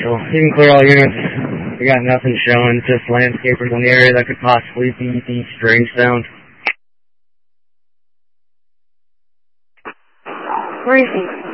Marshall. You can clear all units. We got nothing showing, just landscapers in the area that could possibly be the strange sound. Where is he?